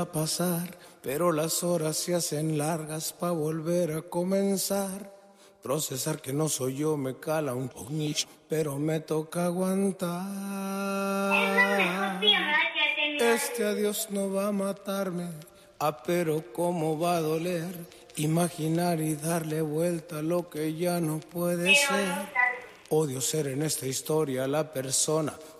a pasar, pero las horas se hacen largas para volver a comenzar. Procesar que no soy yo me cala un poquillo, pero me toca aguantar. Este adiós no va a matarme, pero cómo va a doler. Imaginar y darle vuelta a lo que ya no puede ser. Odio ser en esta historia la persona